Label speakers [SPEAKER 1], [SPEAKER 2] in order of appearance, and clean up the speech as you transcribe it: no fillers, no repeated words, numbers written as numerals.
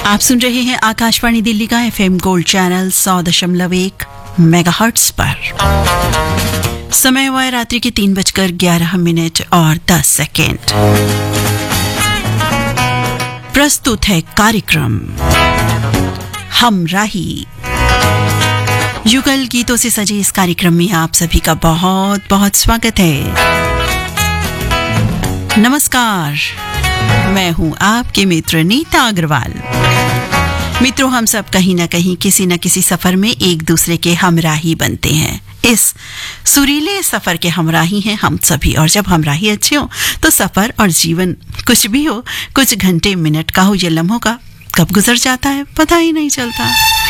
[SPEAKER 1] आप सुन रहे हैं आकाशवाणी दिल्ली का एफएम गोल्ड चैनल 100.1 मेगाहर्ट्ज पर। समय हुआ है रात्रि के 3:11 और 10 सेकेंड। प्रस्तुत है कार्यक्रम हमराही। युगल गीतों से सजे इस कार्यक्रम में आप सभी का बहुत बहुत स्वागत है। नमस्कार, मैं हूं आपके मित्र नीता अग्रवाल। मित्रों, हम सब कहीं ना कहीं किसी न किसी सफर में एक दूसरे के हमराही बनते हैं। इस सुरीले सफर के हमराही हैं हम सभी, और जब हमराही अच्छे हो तो सफर और जीवन कुछ भी हो, कुछ घंटे मिनट का हो या लम्हों का, कब गुजर जाता है पता ही नहीं चलता।